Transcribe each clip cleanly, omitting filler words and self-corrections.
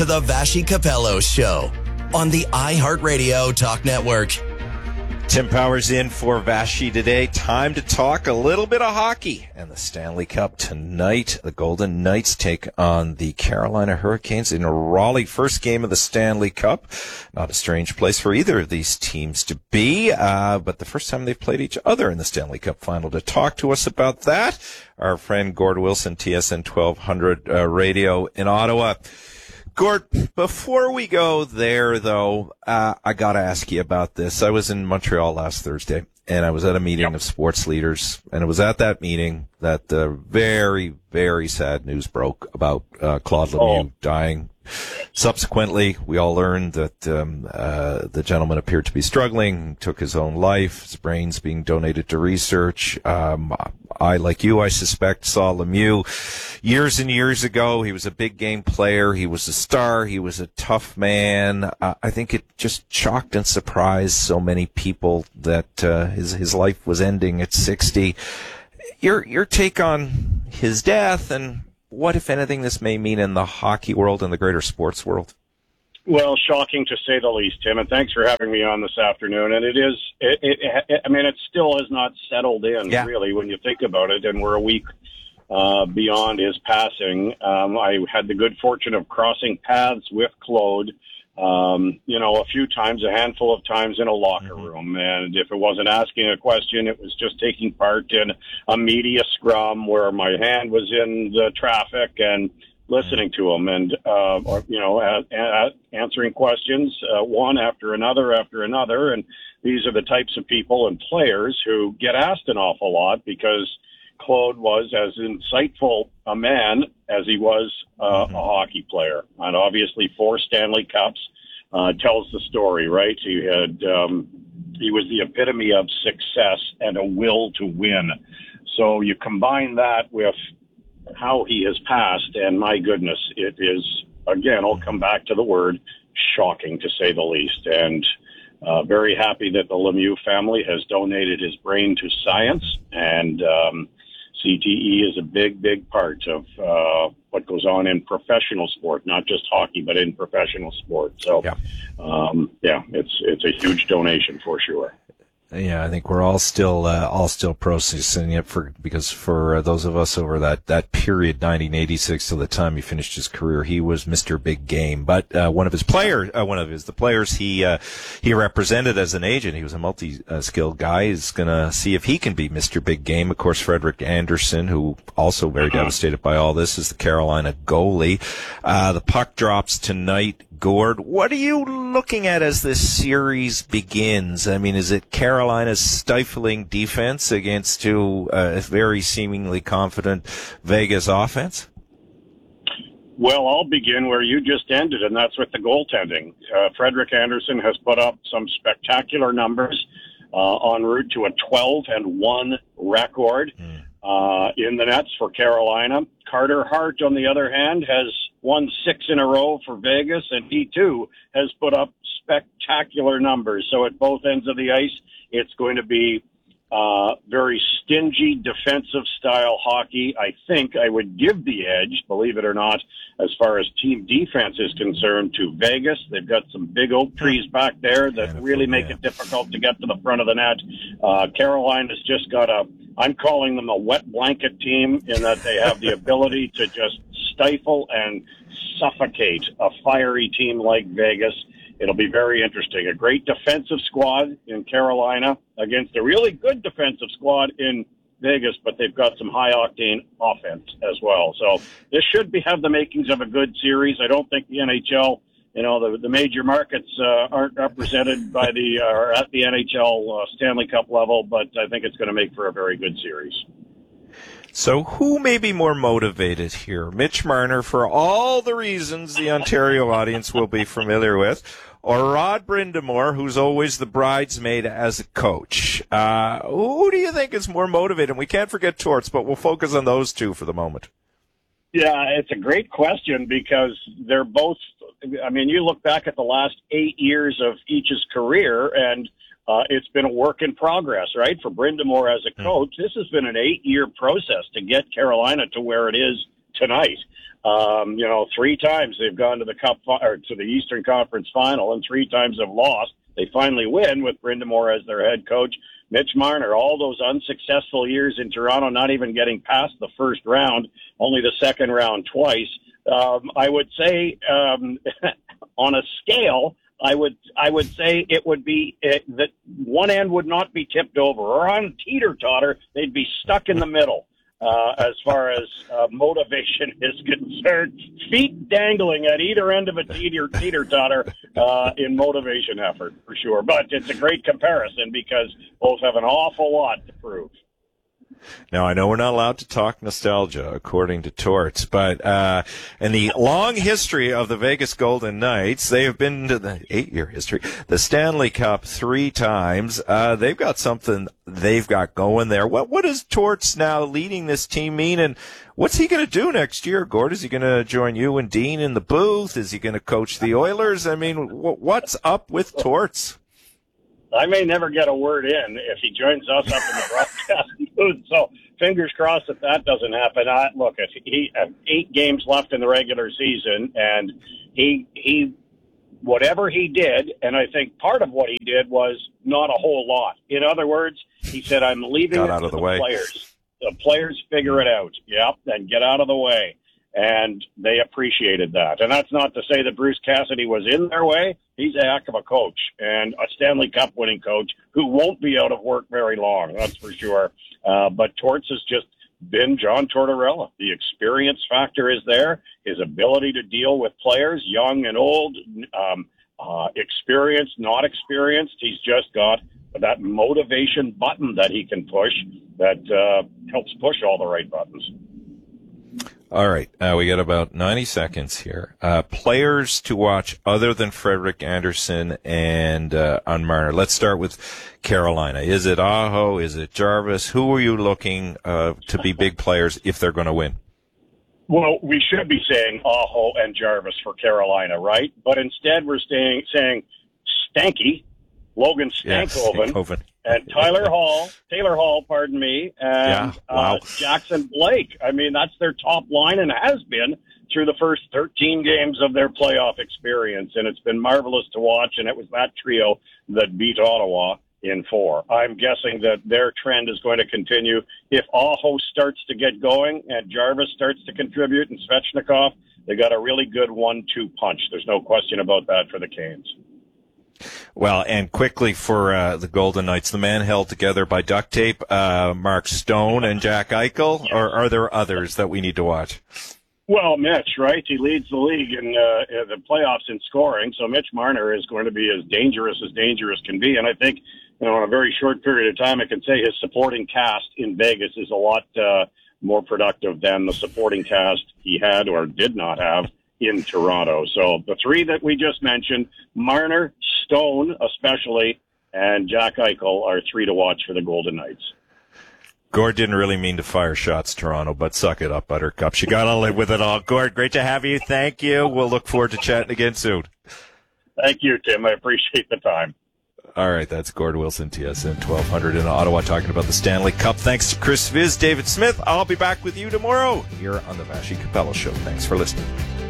to the Vashi Capello Show on the iHeartRadio Talk Network. Tim Powers in for Vashi today. Time to talk a little bit of hockey and the Stanley Cup tonight. The Golden Knights take on the Carolina Hurricanes in Raleigh. First game of the Stanley Cup. Not a strange place for either of these teams to be, but the first time they've played each other in the Stanley Cup final. To talk to us about that, our friend Gord Wilson, TSN 1200 Radio in Ottawa. Gord, before we go there, though, I got to ask you about this. I was in Montreal last Thursday, and I was at a meeting of sports leaders, and it was at that meeting that the very, very sad news broke about Claude Lemieux dying. Subsequently, we all learned that the gentleman appeared to be struggling, took his own life, his brains being donated to research. I, like you, I suspect, saw Lemieux years and years ago. He was a big game player. He was a star. He was a tough man. I think it just shocked and surprised so many people that his life was ending at 60. Your take on his death and what, if anything, this may mean in the hockey world and the greater sports world? Well, shocking to say the least, Tim, and thanks for having me on this afternoon. And it still has not settled in, really, when you think about it, and we're a week beyond his passing. I had the good fortune of crossing paths with Claude, a few times, a handful of times in a locker room. And if it wasn't asking a question, it was just taking part in a media scrum where my hand was in the traffic and listening to him and, answering questions, one after another. And these are the types of people and players who get asked an awful lot because Claude was as insightful a man as he was a hockey player. And obviously 4 Stanley Cups tells the story, right? He was the epitome of success and a will to win. So you combine that with how he has passed, and my goodness, it is, again, I'll come back to the word, shocking to say the least. And very happy that the Lemieux family has donated his brain to science, and CTE is a big, big part of what goes on in professional sport, not just hockey, but in professional sport. So, it's a huge donation for sure. Yeah, I think we're all still processing it because for those of us over that period, 1986 to the time he finished his career, he was Mr. Big Game. But the players he represented as an agent, he was a multi-skilled guy. He's gonna see if he can be Mr. Big Game. Of course, Frederik Andersen, who also very devastated by all this, is the Carolina goalie. The puck drops tonight. Gord, what are you looking at as this series begins? I mean, is it Carolina's stifling defense against a very seemingly confident Vegas offense? Well, I'll begin where you just ended, and that's with the goaltending. Frederik Andersen has put up some spectacular numbers en route to a 12-1 record in the nets for Carolina. Carter Hart, on the other hand, has won 6 in a row for Vegas, and he too has put up spectacular numbers. So at both ends of the ice, it's going to be very stingy defensive style hockey. I think I would give the edge, believe it or not, as far as team defense is concerned, to Vegas. They've got some big oak trees back there that really make it difficult to get to the front of the net. Carolina's just got I'm calling them a wet blanket team in that they have the ability to just stifle and suffocate a fiery team like Vegas. It'll be very interesting. A great defensive squad in Carolina against a really good defensive squad in Vegas, but they've got some high-octane offense as well. So this should have the makings of a good series. I don't think the NHL, the major markets aren't represented by or at the NHL Stanley Cup level, but I think it's going to make for a very good series. So who may be more motivated here? Mitch Marner, for all the reasons the Ontario audience will be familiar with, or Rod Brind'Amour, who's always the bridesmaid as a coach? Who do you think is more motivated? And we can't forget Torts, but we'll focus on those two for the moment. Yeah, it's a great question because they're both, you look back at the last 8 years of each's career, and it's been a work in progress, right? For Brind'Amour as a coach, this has been an 8-year process to get Carolina to where it is tonight. 3 times they've gone to the or to the Eastern Conference Final, and 3 times have lost. They finally win with Brind'Amour as their head coach. Mitch Marner, all those unsuccessful years in Toronto, not even getting past the first round, only the second round twice. I would say, on a scale, I would say it would be that one end would not be tipped over, or on teeter-totter, they'd be stuck in the middle. As far as motivation is concerned, feet dangling at either end of a teeter-totter in motivation effort, for sure. But it's a great comparison because both have an awful lot to prove. Now, I know we're not allowed to talk nostalgia, according to Torts, but in the long history of the Vegas Golden Knights, they have been to the 8-year history, the Stanley Cup 3 times. They've got something they've got going there. What does Torts now leading this team mean, and what's he going to do next year, Gord? Is he going to join you and Dean in the booth? Is he going to coach the Oilers? I mean, what's up with Torts? I may never get a word in if he joins us up in the broadcasting booth. So fingers crossed that doesn't happen. Look, if he 8 games left in the regular season, and he whatever he did, and I think part of what he did was not a whole lot. In other words, he said, "I'm leaving it to the players. The players figure it out. Yep, then get out of the way." And they appreciated that. And that's not to say that Bruce Cassidy was in their way. He's a heck of a coach and a Stanley Cup winning coach who won't be out of work very long, that's for sure. But Torts has just been John Tortorella. The experience factor is there. His ability to deal with players, young and old, experienced, not experienced. He's just got that motivation button that he can push that helps push all the right buttons. All right. We got about 90 seconds here. Players to watch other than Frederik Andersen and Marner. Let's start with Carolina. Is it Aho? Is it Jarvis? Who are you looking to be big players if they're going to win? Well, we should be saying Aho and Jarvis for Carolina, right? But instead we're saying Stanky, Logan Stankoven, and Taylor Hall, and Jackson Blake. I mean, that's their top line and has been through the first 13 games of their playoff experience, and it's been marvelous to watch, and it was that trio that beat Ottawa in 4. I'm guessing that their trend is going to continue. If Aho starts to get going and Jarvis starts to contribute and Svechnikov, they got a really good 1-2 punch. There's no question about that for the Canes. Well, and quickly for the Golden Knights, the man held together by duct tape, Mark Stone and Jack Eichel, or are there others that we need to watch? Well, Mitch, right? He leads the league in the playoffs in scoring, so Mitch Marner is going to be as dangerous can be. And I think, in a very short period of time, I can say his supporting cast in Vegas is a lot more productive than the supporting cast he had or did not have in Toronto. So the 3 that we just mentioned, Marner, Stone especially, and Jack Eichel are 3 to watch for the Golden Knights. Gord didn't really mean to fire shots, Toronto, but suck it up, Buttercup. You got to live with it all. Gord, great to have you. Thank you. We'll look forward to chatting again soon. Thank you, Tim. I appreciate the time. All right, that's Gord Wilson, TSN 1200 in Ottawa, talking about the Stanley Cup. Thanks to Chris Viz, David Smith. I'll be back with you tomorrow here on the Vassy Capello Show. Thanks for listening.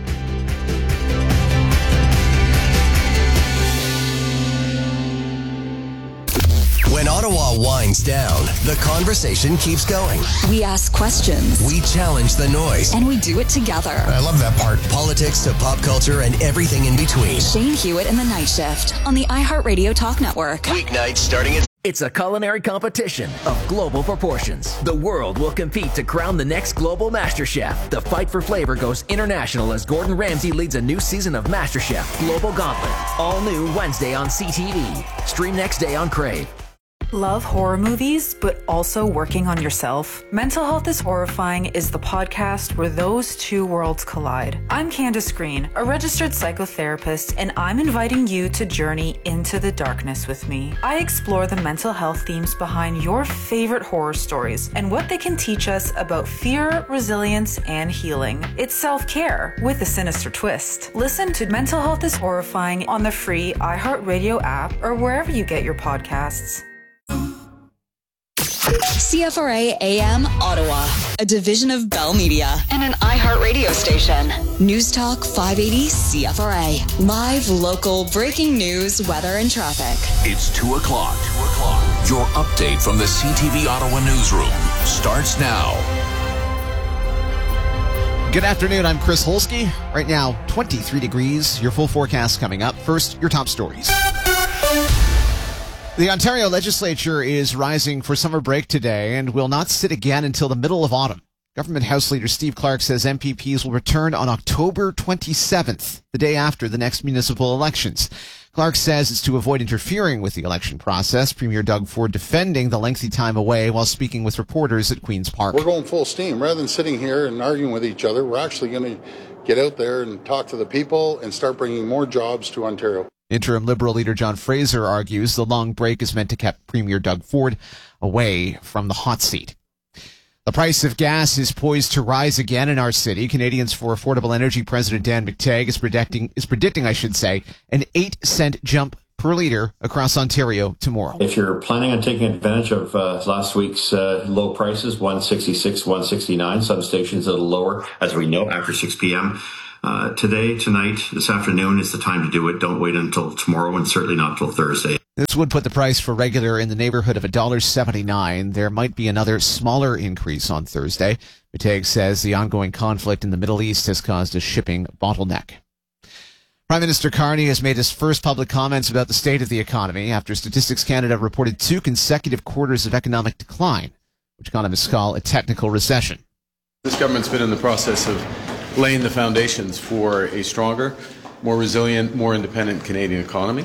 When Ottawa winds down, the conversation keeps going. We ask questions. We challenge the noise. And we do it together. I love that part. Politics to pop culture and everything in between. Shane Hewitt and the Night Shift on the iHeartRadio Talk Network. Weeknights starting at... It's a culinary competition of global proportions. The world will compete to crown the next global MasterChef. The fight for flavor goes international as Gordon Ramsay leads a new season of MasterChef Global Gauntlet. All new Wednesday on CTV. Stream next day on Crave. Love horror movies, but also working on yourself? Mental Health is Horrifying is the podcast where those two worlds collide. I'm Candace Green, a registered psychotherapist, and I'm inviting you to journey into the darkness with me. I explore the mental health themes behind your favorite horror stories and what they can teach us about fear, resilience, and healing. It's self-care with a sinister twist. Listen to Mental Health is Horrifying on the free iHeartRadio app or wherever you get your podcasts. CFRA AM Ottawa, a division of Bell Media and an iHeartRadio station. News Talk 580 CFRA. Live, local, breaking news, weather, and traffic. It's 2 o'clock. Your update from the CTV Ottawa newsroom starts now. Good afternoon, I'm Chris Holsky. Right now, 23 degrees. Your full forecast coming up. First, your top stories. The Ontario legislature is rising for summer break today and will not sit again until the middle of autumn. Government House Leader Steve Clark says MPPs will return on October 27th, the day after the next municipal elections. Clark says it's to avoid interfering with the election process. Premier Doug Ford defending the lengthy time away while speaking with reporters at Queen's Park. We're going full steam. Rather than sitting here and arguing with each other, we're actually going to get out there and talk to the people and start bringing more jobs to Ontario. Interim Liberal leader John Fraser argues the long break is meant to keep Premier Doug Ford away from the hot seat. The price of gas is poised to rise again in our city. Canadians for Affordable Energy President Dan McTeague is predicting, an 8-cent jump per litre across Ontario tomorrow. If you're planning on taking advantage of last week's low prices, 166, 169, some stations a little lower, as we know, after 6 p.m., today, tonight, this afternoon is the time to do it. Don't wait until tomorrow and certainly not until Thursday. This would put the price for regular in the neighborhood of $1.79. There might be another smaller increase on Thursday. McTeague says the ongoing conflict in the Middle East has caused a shipping bottleneck. Prime Minister Carney has made his first public comments about the state of the economy after Statistics Canada reported 2 consecutive quarters of economic decline, which economists call a technical recession. This government's been in the process of laying the foundations for a stronger, more resilient, more independent Canadian economy.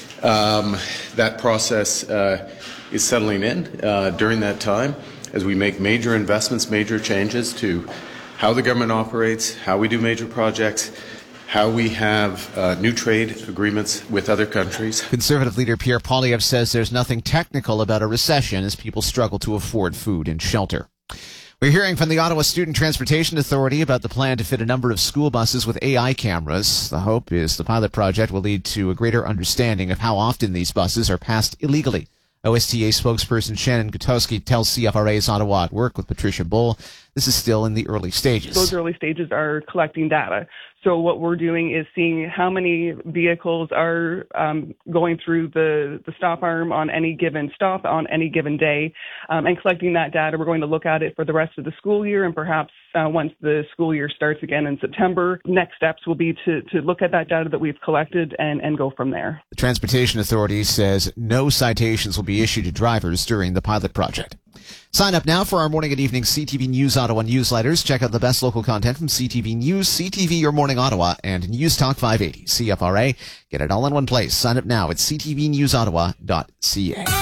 That process is settling in during that time as we make major investments, major changes to how the government operates, how we do major projects, how we have new trade agreements with other countries. Conservative leader Pierre Poilievre says there's nothing technical about a recession as people struggle to afford food and shelter. We're hearing from the Ottawa Student Transportation Authority about the plan to fit a number of school buses with AI cameras. The hope is the pilot project will lead to a greater understanding of how often these buses are passed illegally. OSTA spokesperson Shannon Gutowski tells CFRA's Ottawa at Work with Patricia Bull this is still in the early stages. Those early stages are collecting data. So what we're doing is seeing how many vehicles are going through the stop arm on any given stop on any given day, and collecting that data. We're going to look at it for the rest of the school year, and perhaps once the school year starts again in September, next steps will be to look at that data that we've collected and go from there. The Transportation Authority says no citations will be issued to drivers during the pilot project. Sign up now for our morning and evening CTV News Ottawa newsletters. Check out the best local content from CTV News, CTV Your Morning Ottawa, and News Talk 580 CFRA. Get it all in one place. Sign up now at ctvnewsottawa.ca.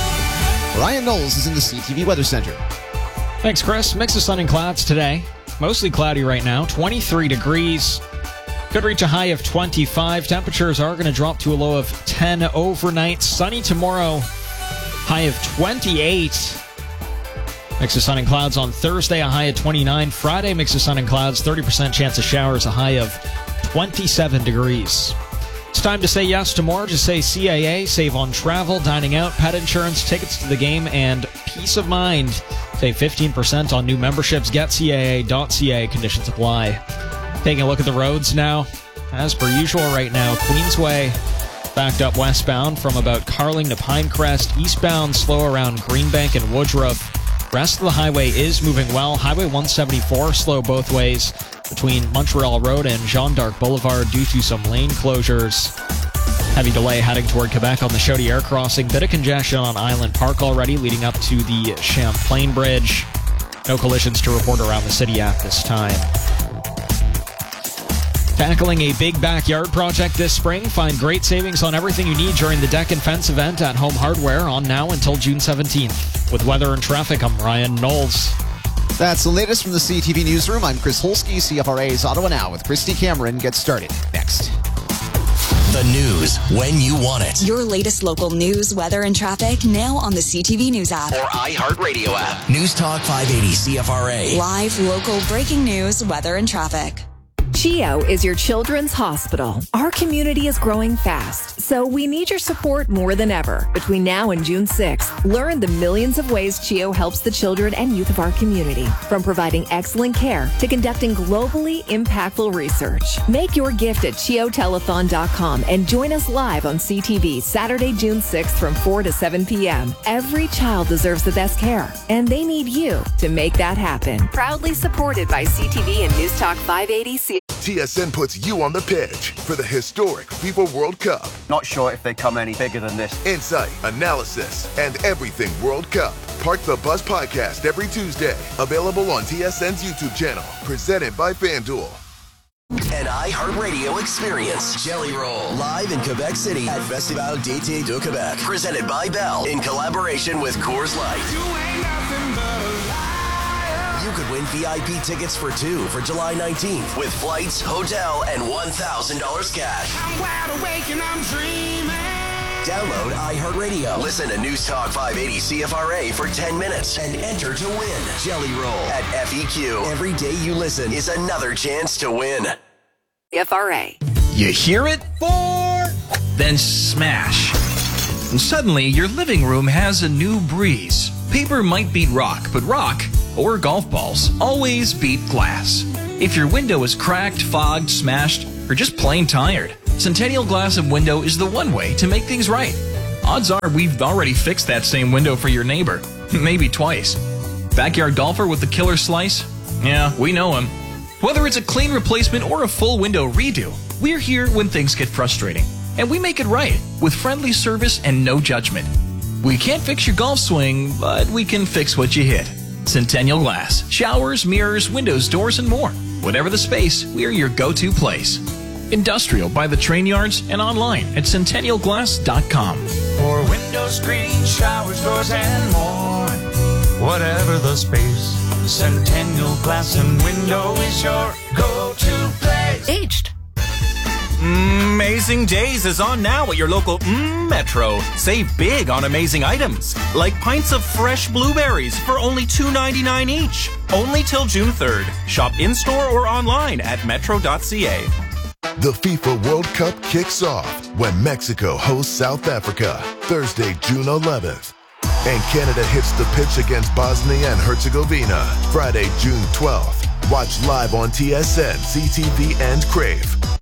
Ryan Knowles is in the CTV Weather Center. Thanks, Chris. Mix of sun and clouds today. Mostly cloudy right now. 23 degrees. Could reach a high of 25. Temperatures are going to drop to a low of 10 overnight. Sunny tomorrow. High of 28. Mix of sun and clouds on Thursday, a high of 29. Friday, mix of sun and clouds, 30% chance of showers, a high of 27 degrees. It's time to say yes to more. Just say CAA, save on travel, dining out, pet insurance, tickets to the game, and peace of mind. Save 15% on new memberships. Get CAA.ca. Conditions apply. Taking a look at the roads now. As per usual right now, Queensway backed up westbound from about Carling to Pinecrest. Eastbound slow around Greenbank and Woodruff. Rest of the highway is moving well. Highway 174 slow both ways between Montreal Road and Jean d'Arc Boulevard due to some lane closures. Heavy delay heading toward Quebec on the Chaudière crossing. Bit of congestion on Island Park already leading up to the Champlain Bridge. No collisions to report around the city at this time. Tackling a big backyard project this spring. Find great savings on everything you need during the Deck and Fence event at Home Hardware on now until June 17th. With weather and traffic, I'm Ryan Knowles. That's the latest from the CTV Newsroom. I'm Chris Holsky, CFRA's Ottawa Now with Christy Cameron. Get started next. The news when you want it. Your latest local news, weather, and traffic now on the CTV News app. Or iHeartRadio app. News Talk 580 CFRA. Live, local, breaking news, weather, and traffic. CHEO is your children's hospital. Our community is growing fast, so we need your support more than ever. Between now and June 6th, learn the millions of ways CHEO helps the children and youth of our community, from providing excellent care to conducting globally impactful research. Make your gift at CHEOtelethon.com and join us live on CTV Saturday, June 6th from 4 to 7 p.m. Every child deserves the best care, and they need you to make that happen. Proudly supported by CTV and News Talk 580. TSN puts you on the pitch for the historic FIFA World Cup. Not sure if they come any bigger than this. Insight, analysis, and everything World Cup. Park the Bus podcast every Tuesday. Available on TSN's YouTube channel. Presented by FanDuel. An iHeartRadio experience. Jelly Roll. Live in Quebec City at Festival d'été de Québec. Presented by Bell in collaboration with Coors Light. You could win VIP tickets for 2 for July 19th with flights, hotel, and $1,000 cash. I'm wide awake and I'm dreaming. Download iHeartRadio. Listen to News Talk 580 CFRA for 10 minutes and enter to win. Jelly Roll at FEQ. Every day you listen is another chance to win. CFRA. You hear it? 4, then smash. And suddenly your living room has a new breeze. Paper might beat rock, but rock, or golf balls, always beat glass. If your window is cracked, fogged, smashed, or just plain tired, Centennial Glass and Window is the one way to make things right. Odds are we've already fixed that same window for your neighbor, maybe twice. Backyard golfer with the killer slice? Yeah, we know him. Whether it's a clean replacement or a full window redo, we're here when things get frustrating. And we make it right with friendly service and no judgment. We can't fix your golf swing, but we can fix what you hit. Centennial Glass. Showers, mirrors, windows, doors, and more. Whatever the space, we're your go-to place. Industrial by the train yards and online at centennialglass.com. For window screens, showers, doors, and more. Whatever the space, Centennial Glass and Window is your go-to place. Aged. Amazing Days is on now at your local Metro. Save big on amazing items, like pints of fresh blueberries for only $2.99 each. Only till June 3rd. Shop in-store or online at metro.ca. The FIFA World Cup kicks off when Mexico hosts South Africa, Thursday, June 11th. And Canada hits the pitch against Bosnia and Herzegovina, Friday, June 12th. Watch live on TSN, CTV, and Crave.